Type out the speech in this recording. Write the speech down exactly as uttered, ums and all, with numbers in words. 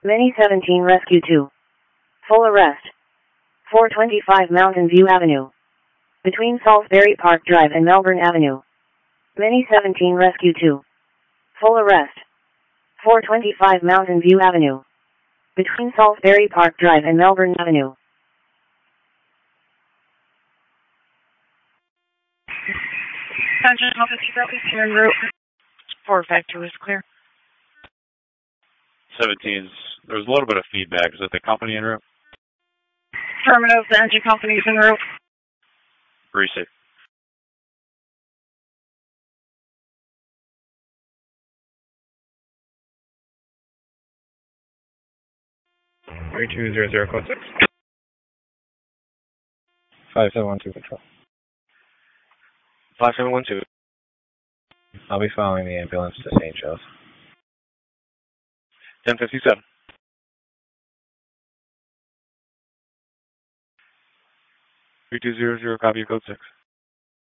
Mini seventeen Rescue two. Full arrest. four twenty-five Mountain View Avenue. Between Salisbury Park Drive and Melbourne Avenue. Mini seventeen Rescue two. Full arrest. four twenty-five Mountain View Avenue. Between Salisbury Park Drive and Melbourne Avenue. Engine officer, turn route. four five two is clear. seventeens, there was a little bit of feedback. Is it the company en route? Affirmative, the engine company is en route. Appreciate it. three two zero zero code six. five seven one two control. five seven one two. I'll be following the ambulance to Saint Joe's. ten fifty-seven. three two zero zero, copy of code six.